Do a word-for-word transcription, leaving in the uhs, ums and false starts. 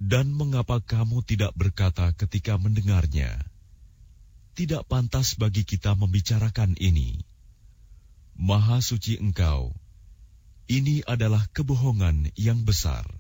Dan mengapa kamu tidak berkata ketika mendengarnya, tidak pantas bagi kita membicarakan ini? Maha suci Engkau, ini adalah kebohongan yang besar.